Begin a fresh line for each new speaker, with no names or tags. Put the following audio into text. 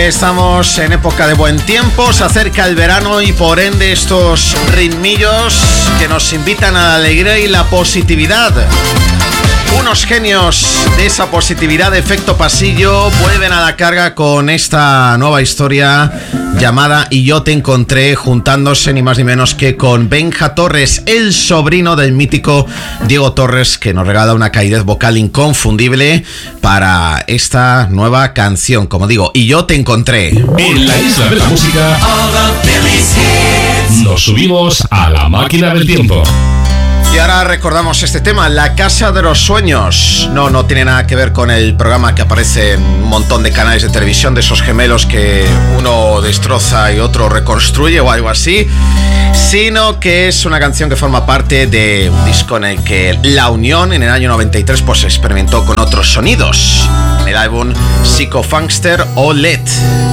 Estamos en época de buen tiempo, se acerca el verano y por ende estos ritmillos que nos invitan a la alegría y la positividad. Unos genios de esa positividad de efecto pasillo vuelven a la carga con esta nueva historia llamada Y yo te encontré, juntándose ni más ni menos que con Benja Torres, el sobrino del mítico Diego Torres, que nos regala una calidez vocal inconfundible para esta nueva canción. Como digo, Y yo te encontré.
En la isla de la música nos subimos a la máquina del tiempo.
Y ahora recordamos este tema, La Casa de los Sueños. No tiene nada que ver con el programa que aparece en un montón de canales de televisión, de esos gemelos que uno destroza y otro reconstruye o algo así, sino que es una canción que forma parte de un disco en el que La Unión, en el año 93, pues experimentó con otros sonidos, en el álbum Psycho Funkster o LED.